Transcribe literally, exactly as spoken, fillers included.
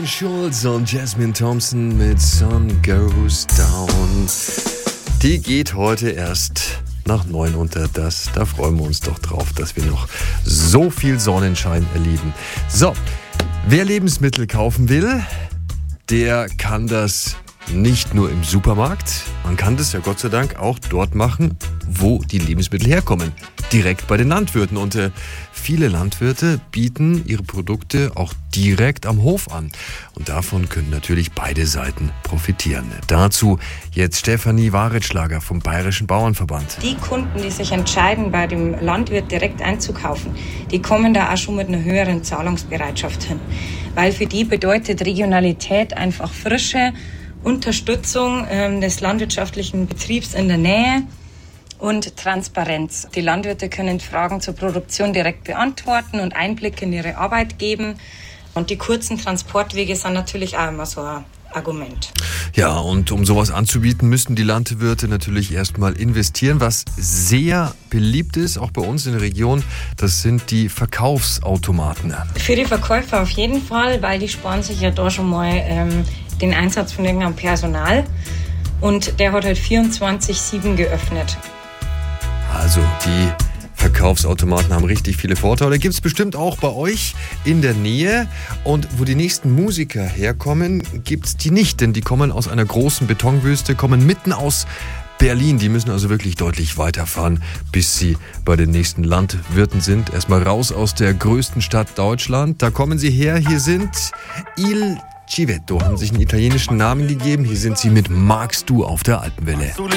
Brian Schulz und Jasmine Thompson mit Sun Goes Down. Die geht heute erst nach neun unter. Das, da freuen wir uns doch drauf, dass wir noch so viel Sonnenschein erleben. So, wer Lebensmittel kaufen will, der kann das nicht nur im Supermarkt. Man kann das ja Gott sei Dank auch dort machen, wo die Lebensmittel herkommen. Direkt bei den Landwirten. Und äh, viele Landwirte bieten ihre Produkte auch direkt am Hof an. Und davon können natürlich beide Seiten profitieren. Dazu jetzt Stefanie Waritschlager vom Bayerischen Bauernverband. Die Kunden, die sich entscheiden, bei dem Landwirt direkt einzukaufen, die kommen da auch schon mit einer höheren Zahlungsbereitschaft hin. Weil für die bedeutet Regionalität einfach Frische, Unterstützung ähm, des landwirtschaftlichen Betriebs in der Nähe und Transparenz. Die Landwirte können Fragen zur Produktion direkt beantworten und Einblick in ihre Arbeit geben. Und die kurzen Transportwege sind natürlich auch immer so ein Argument. Ja, und um sowas anzubieten, müssen die Landwirte natürlich erstmal investieren. Was sehr beliebt ist, auch bei uns in der Region, das sind die Verkaufsautomaten. Für die Verkäufer auf jeden Fall, weil die sparen sich ja da schon mal ähm, den Einsatz von irgendeinem Personal. Und der hat halt vierundzwanzig sieben geöffnet. Also die Verkaufsautomaten haben richtig viele Vorteile. Gibt es bestimmt auch bei euch in der Nähe. Und wo die nächsten Musiker herkommen, gibt es die nicht. Denn die kommen aus einer großen Betonwüste, kommen mitten aus Berlin. Die müssen also wirklich deutlich weiterfahren, bis sie bei den nächsten Landwirten sind. Erstmal raus aus der größten Stadt Deutschland. Da kommen sie her. Hier sind Il Civetto, haben sich einen italienischen Namen gegeben. Hier sind sie mit Magst du auf der Alpenwelle.